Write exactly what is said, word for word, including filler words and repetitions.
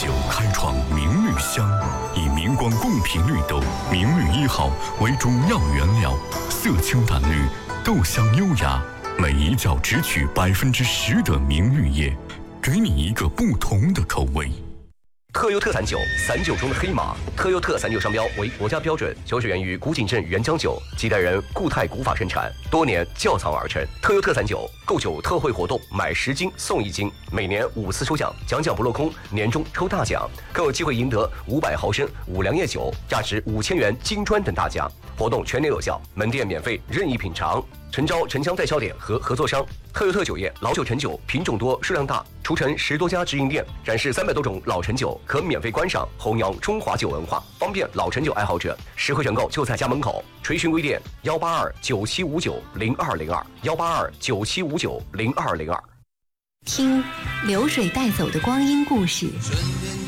酒开创明绿香，以明光贡品绿豆明绿一号为主要原料，色清淡绿，豆香优雅，每一角只取百分之十的明绿叶，给你一个不同的口味。 特优特散酒，散酒中的黑马。特优特散酒商标为国家标准，酒水源于古井镇原浆酒，几代人固态古法生产，多年窖藏而成。特优特散酒购酒特惠活动，买十斤送一斤，每年五次抽奖，奖奖不落空，年终抽大奖，更有机会赢得五百毫升五粮液酒，价值五千元金砖等大奖。活动全年有效，门店免费任意品尝。诚招城乡代销点和合作商。特优特酒业老酒陈酒，品种多，数量大，除陈十多家直营店，展示三百多种老陈酒，可免费观赏，弘扬中华酒文化，方便老陈酒爱好者实惠选购就在家门口。垂询微店幺八二九七五九零二零二幺八二九七五九零二零二。 听流水带走的光阴故事。